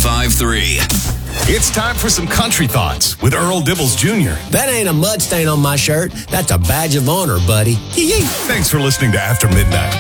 95.3. It's time for some country thoughts with Earl Dibbles Jr. That ain't a mud stain on my shirt. That's a badge of honor, buddy. Thanks for listening to After Midnight.